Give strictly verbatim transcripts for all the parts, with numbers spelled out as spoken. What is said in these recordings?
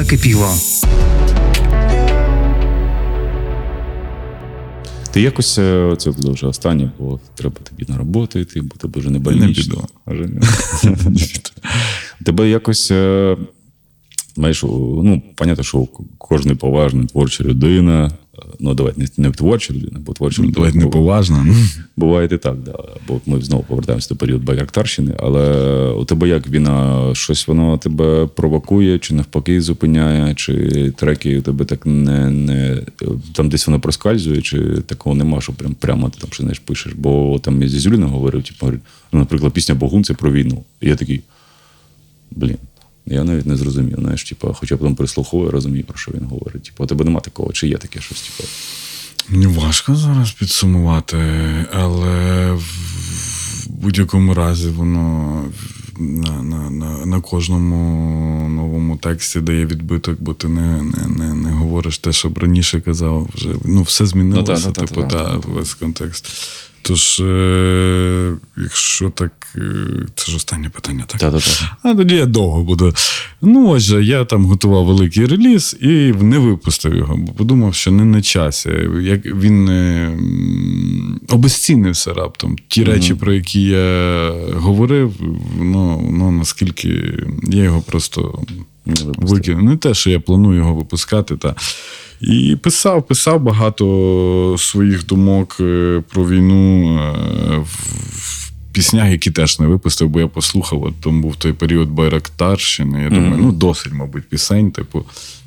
Накипіло. Ти якось, це буде вже останнє, бо треба тобі на роботу йти, бо тебе вже не больнично. Тебе якось, знаєш, ну, понятно, що кожен поважна творча людина, ну, давайте не, не творча людина, бо творча людина. Давайте не поважна. Буває і так, да. Бо ми знову повертаємося до періоду Байрактарщини, але у тебе як війна, щось воно тебе провокує, чи навпаки зупиняє, чи треки у тебе так не, не там десь воно проскальзує, чи такого нема, що прям, прямо ти там що, знаєш, пишеш. Бо там я зі Зюліною говорив, типу, ну, наприклад, пісня «Богун» – це про війну. І я такий, блін. Я навіть не зрозумів, знаєш, типу, хоча потім прислуховую, розумію, про що він говорить. Типу, у тебе нема такого, чи є таке щось, типу? Мені важко зараз підсумувати, але в будь-якому разі воно на, на, на, на кожному новому тексті дає відбиток, бо ти не, не, не, не говориш те, що б раніше казав. Вже, ну, все змінилося, ну, та, та, типу, та, та, та, та, весь контекст. Тож, е- якщо так, це ж останнє питання, так? Та-та-та. А тоді я довго буду. Ну, отже, я там готував великий реліз і не випустив його, бо подумав, що не на часі. Як він е- обезцінився раптом. Ті mm-hmm. речі, про які я говорив, ну, ну наскільки я його просто викинув. Не те, що я планую його випускати, та і писав, писав багато своїх думок про війну в піснях, які теж не випустив, бо я послухав, от там був той період Байрактарщини, я думаю, mm-hmm. ну досить, мабуть, пісень, типу,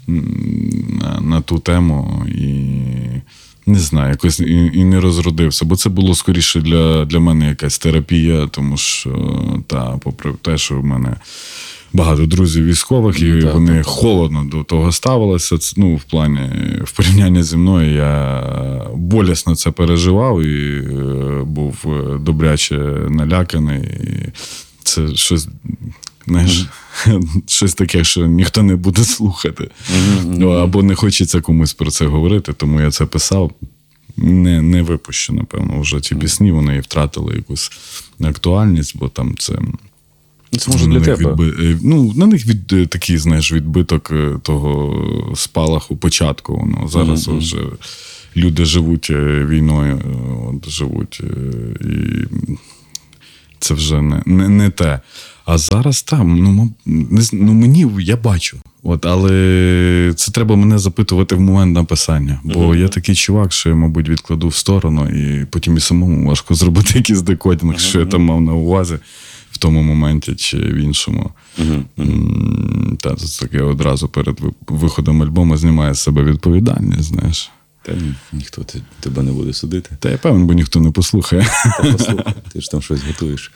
на, на ту тему, і не знаю, якось і, і не розродився, бо це було скоріше для, для мене якась терапія, тому що, та, попри те, що в мене багато друзів військових, і так, вони так, холодно до того ставилися. Ну, в плані, в порівнянні зі мною я болісно це переживав і був добряче наляканий. І це щось, знаєш, mm-hmm. щось таке, що ніхто не буде слухати. Mm-hmm. Або не хочеться комусь про це говорити, тому я це писав. Не, не випущу, напевно, вже ці пісні, вони і втратили якусь актуальність, бо там це... Це може для тебе. Відби... Ну, на них від такий, знаєш, відбиток того спалаху початку. Воно. Зараз mm-hmm. вже люди живуть війною, от, живуть, і це вже не, не, не те. А зараз там, ну, не, ну мені, я бачу. От, але це треба мене запитувати в момент написання. Бо mm-hmm. я такий чувак, що я, мабуть, відкладу в сторону, і потім і самому важко зробити якийсь декодінг, mm-hmm. що я там мав на увазі в тому моменті чи в іншому. Uh-huh, uh-huh. Та, це таке одразу перед виходом альбому знімає з себе відповідальність, знаєш. Та ні, ніхто тебе не буде судити. Та я певен, бо ніхто не послухає. Та послухай, ти ж там щось готуєш.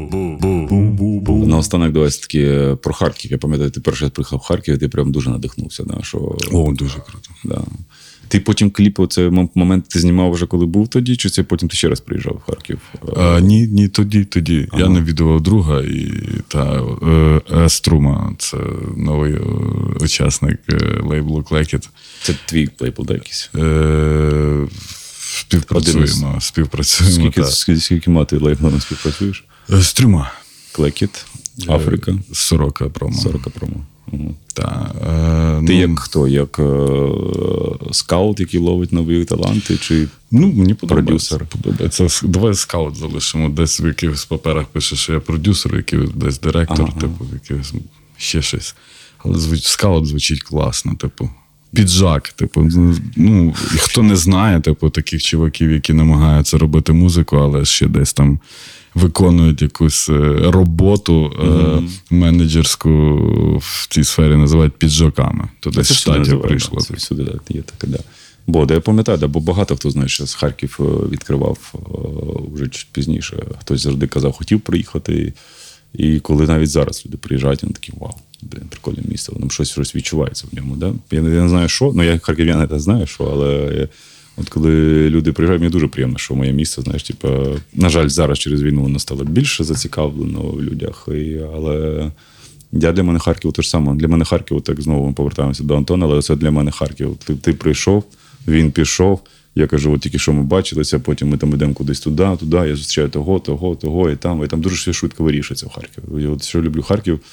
Наостанок, давай таки про Харків. Я пам'ятаю, ти перший раз приїхав в Харків, і ти прям дуже надихнувся. Да, що... О, дуже круто. Да. Ти потім кліпи, це момент ти знімав вже, коли був тоді, чи це потім ти ще раз приїжджав в Харків? А, ні, ні, тоді, тоді. Ага. Я навідував друга і та Струма, це новий учасник лейблу Клекіт. Це твій лейбл, да, якийсь? Е, співпрацюємо, співпрацюємо. Скільки, скільки, скільки мати лейблами співпрацюєш? З трьома. Клекіт, Африка. Сорока промо. Сорока промо. Угу. Та, е, ти ну, як хто? Як е, скаут, який ловить нові таланти? Чи ну, мені подобається. Продюсер? Подобається. Давай скаут залишимо. Десь в якихось паперах пише, що я продюсер, якийсь десь директор, ага. типу, якийсь ще щось. Але звуч, скаут звучить класно, типу. Піджак, типу, ну, і хто не знає, типу, таких чуваків, які намагаються робити музику, але ще десь там виконують якусь роботу mm-hmm. е- менеджерську в цій сфері, називають піджаками. То десь в штаті прийшло. Це всюди, да, є таке, да. Бо, да, я пам'ятаю, да, бо багато хто, знаєш, з Харків відкривав вже чуть пізніше. Хтось завжди казав, хотів приїхати. І коли навіть зараз люди приїжджають, вони такі, вау, блін, прикольне місце, воно щось, щось відчувається в ньому. Да? Я, я не знаю, що, ну я харків'ян не знаю, що, але я, от коли люди приїжджають, мені дуже приємно, що моє місце, знаєш, типу, на жаль, зараз через війну воно стало більше зацікавлено в людях, і, але я для мене Харків те ж саме. Для мене Харків, так знову ми повертаємося до Антона, але це для мене Харків. Ти, ти прийшов, він пішов, я кажу, от тільки що ми бачилися, потім ми там йдемо кудись туди, туди, я зустрічаю того, того, того, і там, і там дуже все швидко вирішується в Харкові. Я от що люблю Харків,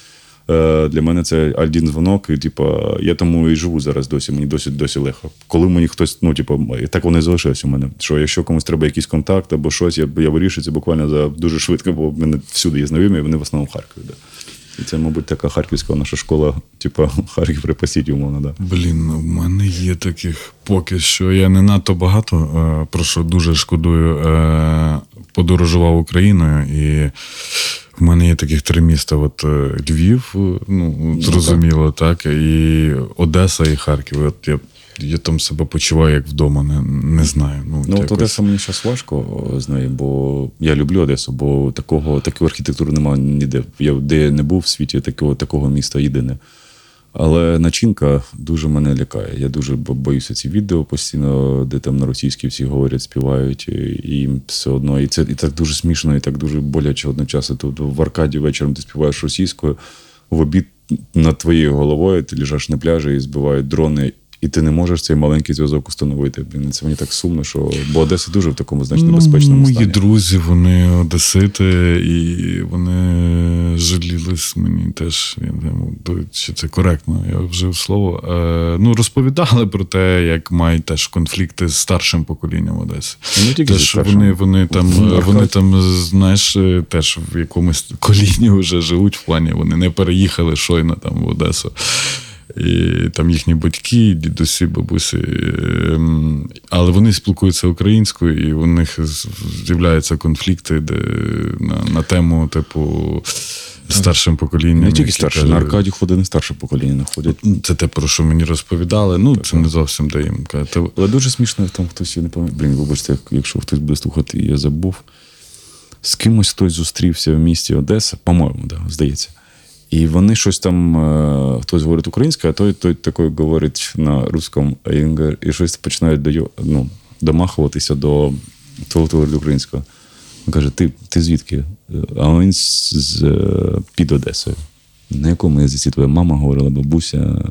Для мене це один дзвонок, і типу, я тому і живу зараз досі, мені досі досі легко. Коли мені хтось, ну, типу, так воно і залишилось у мене, що якщо комусь треба якийсь контакт або щось, я, я вирішую це буквально за дуже швидко, бо в мене всюди є знайомі, вони в основному в Харкові. Да. І це, мабуть, така харківська наша школа, типу, Харків припасіть, умовно, да. Блін, у мене є таких поки що. Я не надто багато, про що дуже шкодую, подорожував Україною, і в мене є таких три міста. От Львів, ну, зрозуміло, так, і Одеса, і Харків. От я, я там себе почуваю як вдома, не, не знаю. Ну, ну якось... от Одеса мені зараз важко з нею, бо я люблю Одесу, бо такого, такої архітектури немає ніде. Я де не був в світі, такого, такого міста єдине. Але начинка дуже мене лякає. Я дуже боюся ці відео постійно, де там на російській всі говорять, співають, і все одно. І це і так дуже смішно, і так дуже боляче одночасно. Тут в Аркаді вечором ти співаєш російською, в обід над твоєю головою ти лежиш на пляжі і збивають дрони, і ти не можеш цей маленький зв'язок установити. Блін, це мені так сумно, що... Бо Одеса дуже в такому значно ну, безпечному мої стані. Мої друзі, вони одесити, і вони жалілись мені теж. Я не знаю, чи це коректно, я вжив слово. Ну, розповідали про те, як мають теж конфлікти з старшим поколінням Одеси. Не тільки теж вони, вони, там, вони там, знаєш, теж в якомусь коліні вже живуть в плані, вони не переїхали щойно там в Одесу. І там їхні батьки, дідусі, бабусі, але вони спілкуються українською, і у них з'являються конфлікти де, на, на тему, типу, старшим поколінням. Не тільки старше, на Аркаді ходить не старше покоління, не ходять. Це те, про що мені розповідали, ну, це не зовсім де їм казати. Але дуже смішно, там хтось, я не пам'ятаю, блін, вибачте, якщо хтось буде слухати, я забув, з кимось хтось зустрівся в місті Одеса, по-моєму, да, здається. І вони щось там, хтось говорить українською, а той, той такий говорить на русскому, і щось починають до, ну, домахуватися до того, хто говорить українською. Він каже, ти, ти звідки? А він з, з, під Одесою. На якому язиці твоя мама говорила, бабуся,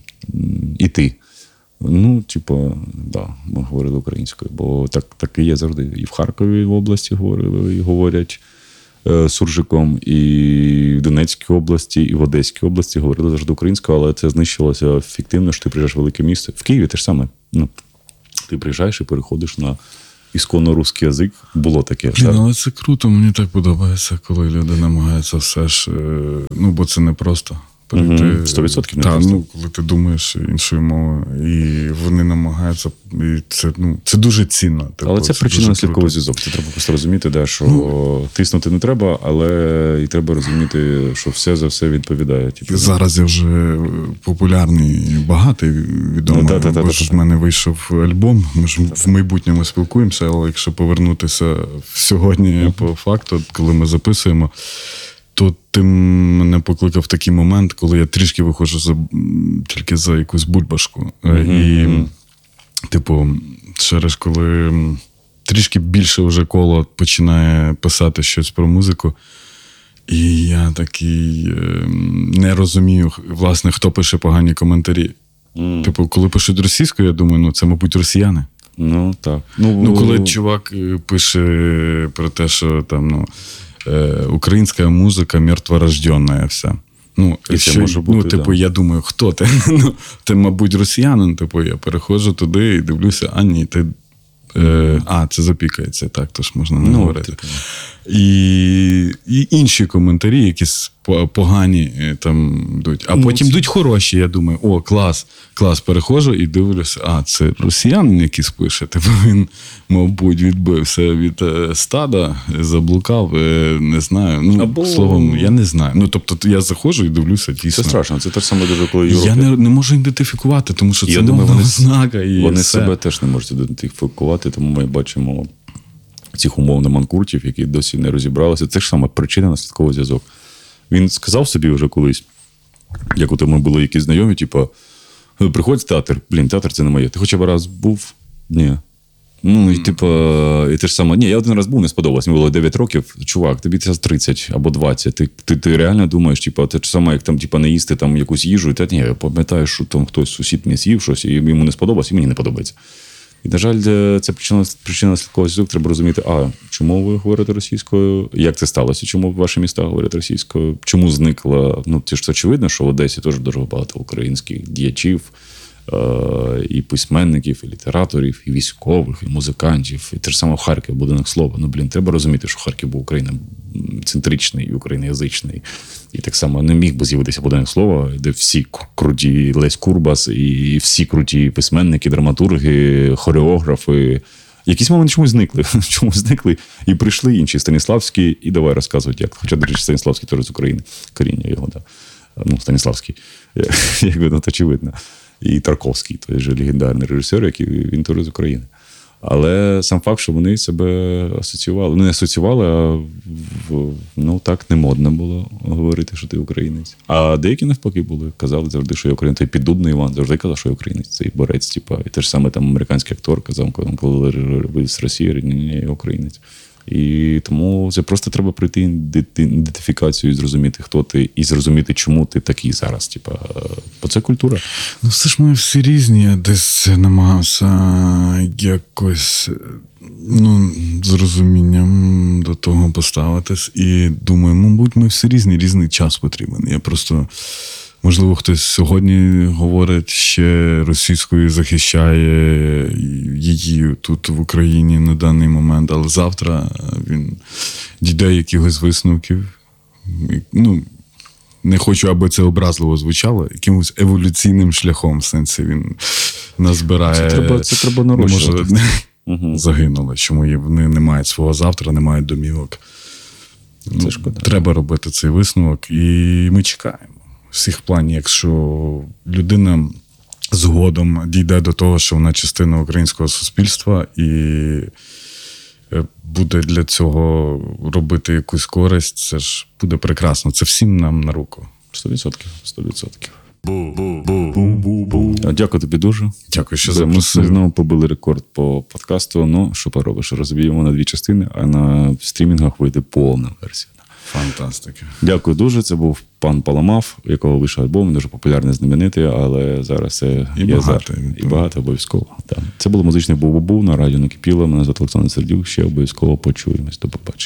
і ти? Ну, типу, да, ми говорили українською, бо так, так і є завжди. І в Харкові в області говорили, і говорять суржиком, і в Донецькій області, і в Одеській області говорили завжди українською, але це знищилося фіктивно, що ти приїжджаєш в велике місто. В Києві те ж саме. Ну, ти приїжджаєш і переходиш на ісконно русський язик. Було таке. Блін, але це круто, мені так подобається, коли люди намагаються все ж, ну, бо це не просто. Перейти, сто відсотків не та, просто. Ну, коли ти думаєш іншою мовою, і вони намагаються, і це, ну, це дуже цінно. Типу, але це, це причинно-наслідковий зв'язок. Це треба просто розуміти, да, що ну, тиснути не треба, але і треба розуміти, що все за все відповідає. Типу. Зараз я вже популярний, багатий, відомий, ну, та, та, та, бо ж в мене вийшов альбом, ми ж в майбутньому спілкуємося, але якщо повернутися сьогодні uh-huh. по факту, коли ми записуємо, то ти мене покликав в такий момент, коли я трішки виходжу за, тільки за якусь бульбашку. Mm-hmm. І, типу, через коли трішки більше вже коло починає писати щось про музику, і я такий не розумію, власне, хто пише погані коментарі. Mm. Типу, коли пишуть російською, я думаю, ну, це, мабуть, росіяни. Ну, так. Ну, ну коли чувак пише про те, що там, ну, українська музика мертворожденна вся. Ну, і що, це може бути, ну, типу, да. Я думаю, хто ти? Ну, ти, мабуть, росіянин, типу, я переходжу туди і дивлюся, а ні, ти... Е, а, це запікається, так, тож можна не ну, говорити. Типу. І, і інші коментарі, якісь погані там йдуть. А ну, потім йдуть хороші, я думаю, о, клас, клас, переходжу і дивлюся, а, це росіянин якийсь пише, типу він, мабуть, відбився від стада, заблукав, не знаю, ну, Або... словом, я не знаю. Ну, тобто, я заходжу і дивлюся, дійсно. Це страшно, це те ж саме дуже, коли Європі. Я не, не можу ідентифікувати, тому що це мовна ознака. І вони все. Себе теж не можуть ідентифікувати, тому ми бачимо цих умовно манкуртів, які досі не розібралися. Це ж саме причинно-наслідковий зв'язок. Він сказав собі вже колись, як у тому були якісь знайомі, типу, приходь в театр, блін, театр це не моє. Ти хоча б раз був? Ні. Ну, і типу, і те ж саме, ні, я один раз був, не сподобалось, мені було дев'ять років, чувак, тобі зараз тридцять або двадцять, ти, ти, ти реально думаєш, типу, це ж саме, як там, типу, не їсти там якусь їжу, і ти, ні, я пам'ятаю, що там хтось, сусід не з'їв щось, і йому не сподобалось, і мені не подобається. І, на жаль, це причина, причина слідкового зв'язку. Треба розуміти, а чому ви говорите російською, як це сталося, чому ваші міста говорять російською, чому зникла, ну, це ж очевидно, що в Одесі теж дуже багато українських діячів, і письменників, і літераторів, і військових, і музикантів. І те ж саме в Харкові, будинок слова. Ну, блін, треба розуміти, що Харків був україноцентричний і україноязичний. І так само не міг би з'явитися будинок слова, де всі круті Лесь Курбас, і всі круті письменники, драматурги, хореографи. Якісь моменти чомусь зникли. Чомусь зникли. І прийшли інші Станіславський, і давай розказувати, як. Хоча, до речі, Станіславський теж з України. Коріння його, так. Да. Ну, Станіславський. Якби, ну, то очевидно. І Тарковський, той же легендарний режисер, який він теж з України. Але сам факт, що вони себе асоціювали. Ну, не асоціювали, а ну так не модно було говорити, що ти українець. А деякі навпаки були. Казали завжди, що я українець. Той Піддубний Іван завжди казав, що я українець. Цей борець, типа. І те ж саме там американський актор казав, коли ви з Росії, ні, ні, я українець. І тому це просто треба пройти ідентифікацію і зрозуміти, хто ти, і зрозуміти, чому ти такий зараз. Типа, бо це культура. Ну, все ж ми всі різні. Я десь намагався якось, ну, з розумінням до того поставитись. І думаю, мабуть, ми всі різні, різний час потрібен. Я просто... Можливо, хтось сьогодні говорить ще російською, захищає її тут в Україні на даний момент, але завтра він дійде якихось висновків. Ну, не хочу, аби це образливо звучало, якимось еволюційним шляхом, в сенсі він назбирає... Це треба, це треба нарощувати. Угу. Загинули, чому вони не мають свого завтра, не мають домівок. Це шкода. Треба робити цей висновок, і ми чекаємо. Всіх планів, якщо людина згодом дійде до того, що вона частина українського суспільства і буде для цього робити якусь користь, це ж буде прекрасно. Це всім нам на руку. Сто відсотків. Сто відсотків. Дякую тобі дуже. Дякую, що запросив. Ми знову побили рекорд по подкасту. Ну, що поробиш, розб'ємо на дві частини, а на стрімінгах вийде повна версія. Фантастика. Дякую дуже. Це був пан Паламав, у якого вийшов альбом, дуже популярний, знаменитий, але зараз це і є багато. За... І багато обов'язково. Так. Це було музичне Бу-Бу-Бу на радіо Накипіло. Мене звати Олександр Сердюк. Ще обов'язково почуємось. До побачення.